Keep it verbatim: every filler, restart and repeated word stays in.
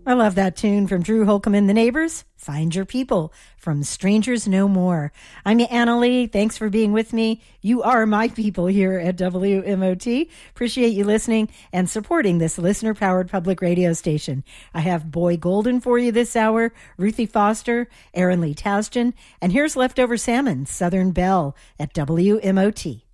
I love that tune from Drew Holcomb and the Neighbors. Find Your People from Strangers No More. I'm Anna Lee. Thanks for being with me. You are my people here at W M O T. Appreciate you listening and supporting this listener-powered public radio station. I have Boy Golden for you this hour, Ruthie Foster, Aaron Lee Tasjan, and here's Leftover Salmon, Southern Belle at W M O T.